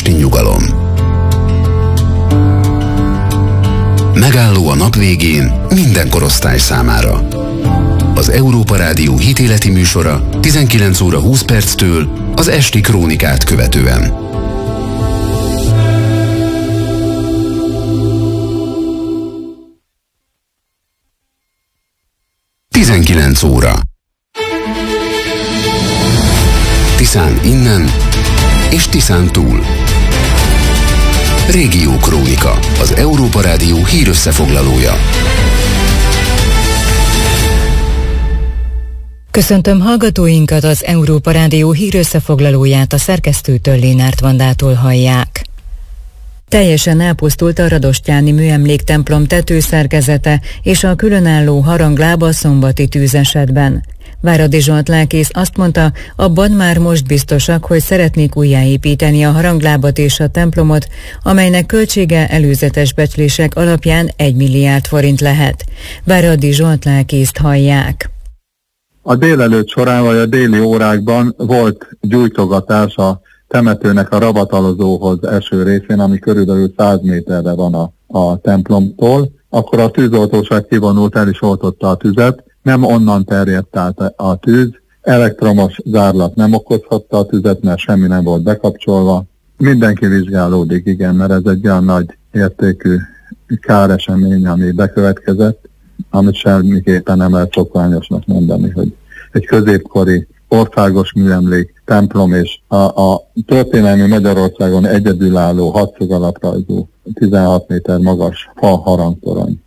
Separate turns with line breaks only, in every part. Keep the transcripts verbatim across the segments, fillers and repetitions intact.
esti nyugalom. Megálló a nap végén minden korosztály számára. Az Európa Rádió hitéleti műsora tizenkilenc óra húsz perctől az esti krónikát követően. tizenkilenc óra. Tiszán innen és Tiszán túl. Régió Krónika, az Európa Rádió hírösszefoglalója.
Köszöntöm hallgatóinkat, az Európa Rádió hírösszefoglalóját a szerkesztőtől, Lénárt Vandától hallják. Teljesen elpusztult a Radostyáni műemléktemplom tetőszerkezete és a különálló haranglába szombati tűzesetben. Váradi Zsolt lelkész azt mondta, abban már most biztosak, hogy szeretnék újjáépíteni a haranglábat és a templomot, amelynek költsége előzetes becslések alapján egy milliárd forint lehet. Váradi Zsolt lelkészt hallják.
A délelőtt során vagy a déli órákban volt gyújtogatás a temetőnek a ravatalozóhoz eső részén, ami körülbelül száz méterre van a, a templomtól. Akkor a tűzoltóság kivonult, el is oltotta a tüzet, nem onnan terjedt át a tűz, elektromos zárlat nem okozhatta a tüzet, mert semmi nem volt bekapcsolva. Mindenki vizsgálódik, igen, mert ez egy olyan nagy értékű káresemény, ami bekövetkezett, amit semmiképpen nem lehet szokványosnak mondani, hogy egy középkori országos műemlék, templom és a, a történelmi Magyarországon egyedülálló hatszög alaprajzú tizenhat méter magas fa harangtorony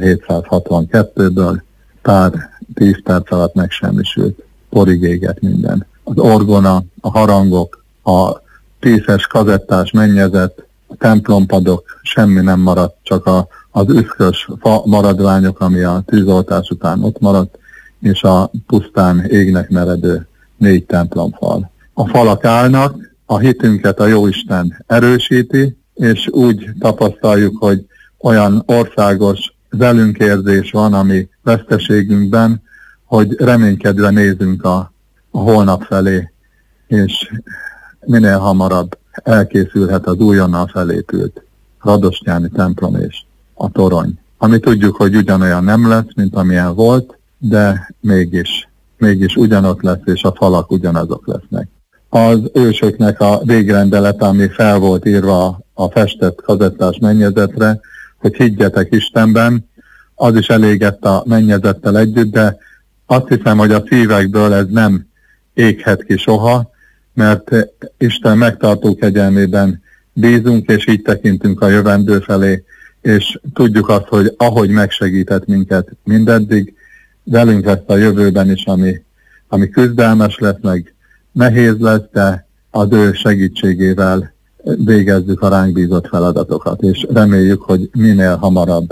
ezerhétszázhatvankettőből pár tíz perc alatt megsemmisült, porig égett minden. Az orgona, a harangok, a tízes kazettás mennyezet, a templompadok, semmi nem maradt, csak a, az üszkös fa maradványok, ami a tűzoltás után ott maradt, és a pusztán égnek meredő négy templomfal. A falak állnak, a hitünket a Jóisten erősíti, és úgy tapasztaljuk, hogy olyan országos velünkérzés van, ami veszteségünkben, hogy reménykedve nézünk a, a holnap felé, és minél hamarabb elkészülhet az újonnan felépült Radostyáni templom és a torony. Ami tudjuk, hogy ugyanolyan nem lesz, mint amilyen volt, de mégis, mégis ugyanott lesz, és a falak ugyanazok lesznek. Az ősöknek a végrendelet, ami fel volt írva a, a festett kazettás mennyezetre, hogy higgyetek Istenben, az is elégett a mennyezettel együtt, de azt hiszem, hogy a szívekből ez nem éghet ki soha, mert Isten megtartó kegyelmében bízunk, és így tekintünk a jövendő felé, és tudjuk azt, hogy ahogy megsegített minket mindeddig, velünk lesz a jövőben is, ami, ami küzdelmes lesz, meg nehéz lesz, de az ő segítségével végezzük a ránk bízott feladatokat, és reméljük, hogy minél hamarabb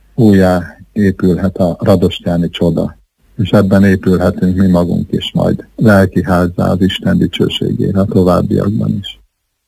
újjá épülhet a radostyáni csoda, és ebben épülhetünk mi magunk is majd lelki házzá az Isten dicsőségére a továbbiakban is.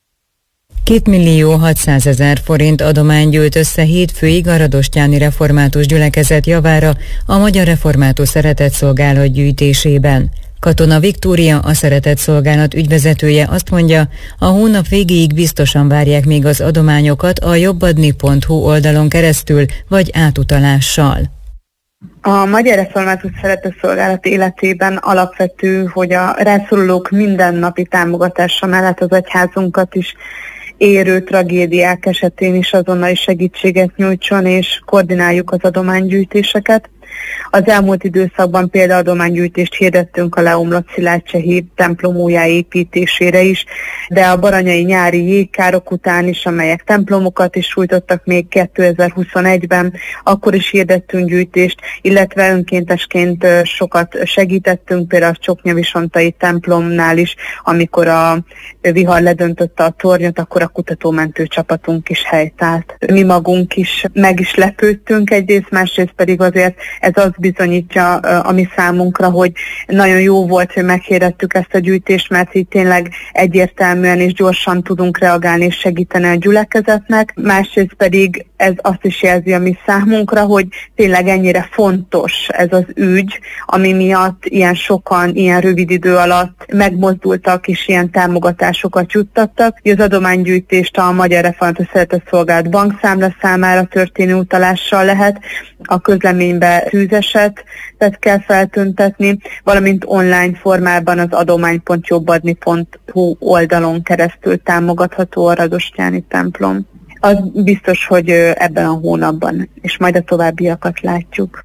két millió hatszázezer forint adomány gyűlt össze hétfőig a radostyáni református gyülekezet javára a Magyar Református Szeretetszolgálat gyűjtésében. Katona Viktória, a Szeretetszolgálat ügyvezetője azt mondja, a hónap végéig biztosan várják még az adományokat a jobbadni pont hu oldalon keresztül vagy átutalással.
A Magyar Református Szeretetszolgálat életében alapvető, hogy a rászorulók mindennapi támogatása mellett az egyházunkat is érő tragédiák esetén is azonnali segítséget nyújtson, és koordináljuk az adománygyűjtéseket. Az elmúlt időszakban például adománygyűjtést hirdettünk a leomlott Szilágycsehi templom újjáépítésére is, de a baranyai nyári jégkárok után is, amelyek templomokat is sújtottak még kétezer-huszonegyben, akkor is hirdettünk gyűjtést, illetve önkéntesként sokat segítettünk, például a Csoknyavisontai templomnál is, amikor a vihar ledöntötte a tornyot, akkor a kutatómentő csapatunk is helytált. Mi magunk is meg is lepődtünk egyrészt, másrészt pedig azért ez azt bizonyítja a mi számunkra, hogy nagyon jó volt, hogy meghirdetjük ezt a gyűjtést, mert így tényleg egyértelműen és gyorsan tudunk reagálni és segíteni a gyülekezetnek. Másrészt pedig ez azt is jelzi a mi számunkra, hogy tényleg ennyire fontos ez az ügy, ami miatt ilyen sokan, ilyen rövid idő alatt megmozdultak és ilyen támogatásokat juttattak. Az adománygyűjtést a Magyar Református Szeretetszolgálat bankszámla számára történő utalással lehet, a közleménybe tűzeset kell feltüntetni, valamint online formában az adomány pont jobbadni pont hu oldalon keresztül támogatható a radostyáni templom. Az biztos, hogy ebben a hónapban, és majd a továbbiakat látjuk.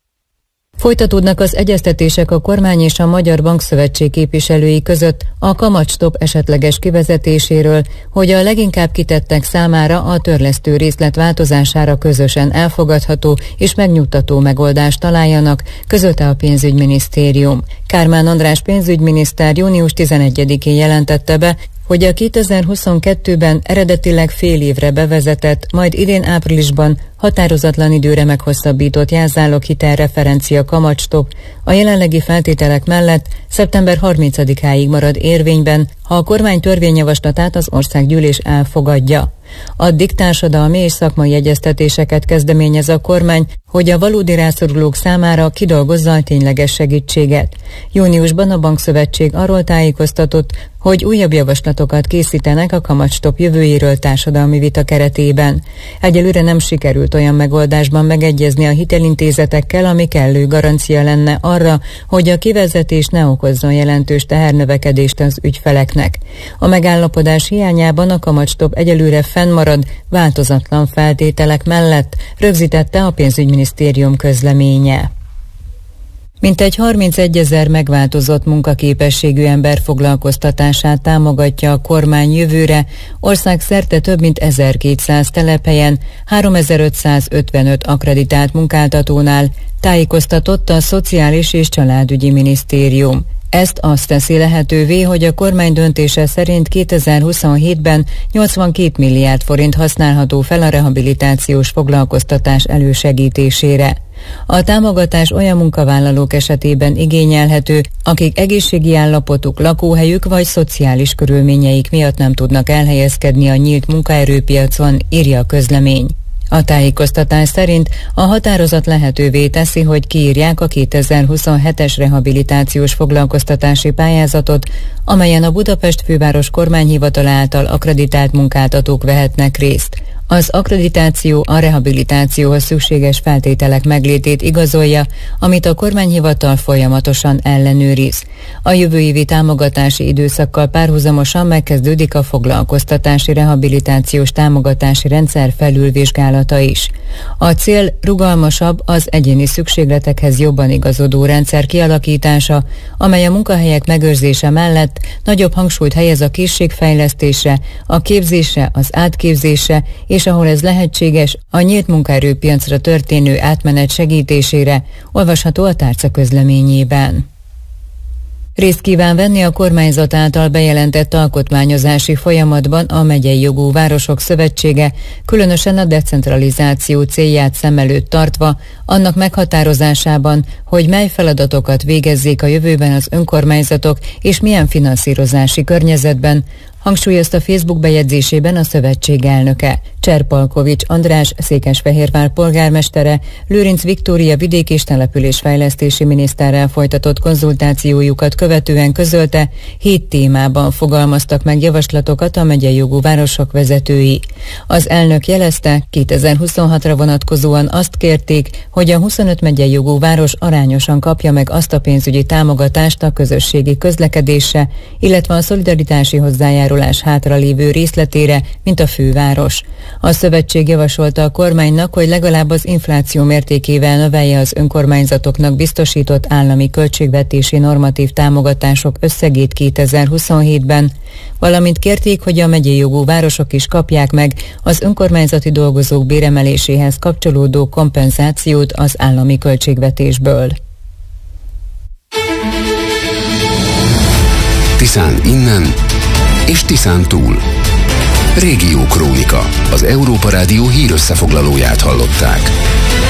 Folytatódnak az egyeztetések a kormány és a Magyar Bankszövetség képviselői között a kamatstop esetleges kivezetéséről, hogy a leginkább kitettek számára a törlesztő részlet változására közösen elfogadható és megnyugtató megoldást találjanak, közölte a pénzügyminisztérium. Kármán András pénzügyminiszter június tizenegyedikén jelentette be, hogy a kétezer-huszonkettőben eredetileg fél évre bevezetett, majd idén áprilisban határozatlan időre meghosszabbított jelzáloghitel referencia kamatstop a jelenlegi feltételek mellett szeptember harmincadikáig marad érvényben, ha a kormány törvényjavaslatát az országgyűlés elfogadja. Addig társadalmi és szakmai egyeztetéseket kezdeményez a kormány, hogy a valódi rászorulók számára kidolgozza a tényleges segítséget. Júniusban a Bankszövetség arról tájékoztatott, hogy újabb javaslatokat készítenek a kamatstop jövőjéről társadalmi vita keretében. Egyelőre nem sikerült olyan megoldásban megegyezni a hitelintézetekkel, ami kellő garancia lenne arra, hogy a kivezetés ne okozzon jelentős tehernövekedést az ügyfeleknek. A megállapodás hiányában a kamatstop egyelőre fennmarad változatlan feltételek mellett, rögzítette a pénzügyminisztérium közleménye. Mintegy harmincegyezer megváltozott munkaképességű ember foglalkoztatását támogatja a kormány jövőre, országszerte több mint ezerkétszáz telephelyen, háromezer-ötszázötvenöt akkreditált munkáltatónál, tájékoztatott a Szociális és Családügyi Minisztérium. Ezt azt teszi lehetővé, hogy a kormány döntése szerint kétezer-huszonhétben nyolcvankét milliárd forint használható fel a rehabilitációs foglalkoztatás elősegítésére. A támogatás olyan munkavállalók esetében igényelhető, akik egészségi állapotuk, lakóhelyük vagy szociális körülményeik miatt nem tudnak elhelyezkedni a nyílt munkaerőpiacon, írja a közlemény. A tájékoztatás szerint a határozat lehetővé teszi, hogy kiírják a kétezer-huszonhetes rehabilitációs foglalkoztatási pályázatot, amelyen a Budapest főváros kormányhivatala által akkreditált munkáltatók vehetnek részt. Az akkreditáció a rehabilitációhoz szükséges feltételek meglétét igazolja, amit a kormányhivatal folyamatosan ellenőriz. A jövő évi támogatási időszakkal párhuzamosan megkezdődik a foglalkoztatási rehabilitációs támogatási rendszer felülvizsgálata is. A cél rugalmasabb, az egyéni szükségletekhez jobban igazodó rendszer kialakítása, amely a munkahelyek megőrzése mellett nagyobb hangsúlyt helyez a készségfejlesztésre, a képzésre, az átképzésre, és ahol ez lehetséges, a nyílt munkaerőpiacra történő átmenet segítésére, olvasható a tárca közleményében. Részt kíván venni a kormányzat által bejelentett alkotmányozási folyamatban a Megyei Jogú Városok Szövetsége, különösen a decentralizáció célját szem előtt tartva, annak meghatározásában, hogy mely feladatokat végezzék a jövőben az önkormányzatok és milyen finanszírozási környezetben, hangsúlyozta Facebook bejegyzésében a szövetség elnöke. Cserpalkovics András, Székesfehérvár polgármestere, Lőrinc Viktória vidék- és településfejlesztési miniszterrel folytatott konzultációjukat követően közölte, hét témában fogalmaztak meg javaslatokat a megyei jogú városok vezetői. Az elnök jelezte, kétezer-huszonhatra vonatkozóan azt kérték, hogy a huszonöt megyei jogú város arányosan kapja meg azt a pénzügyi támogatást a közösségi közlekedésre, illetve a szolidaritási hozzájárulás hátralévő részletére, mint a főváros. A szövetség javasolta a kormánynak, hogy legalább az infláció mértékével növelje az önkormányzatoknak biztosított állami költségvetési normatív támogatások összegét kétezer-huszonhétben, valamint kérték, hogy a megyei jogú városok is kapják meg az önkormányzati dolgozók béremeléséhez kapcsolódó kompenzációt az állami költségvetésből.
Tiszán innen és Tiszán túl. Régió Krónika, az Európa Rádió hírösszefoglalóját hallották.